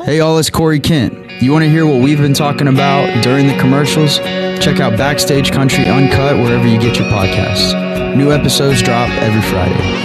Hey, all, it's Corey Kent. You want to hear what we've been talking about during the commercials? Check out Backstage Country Uncut wherever you get your podcasts. New episodes drop every Friday.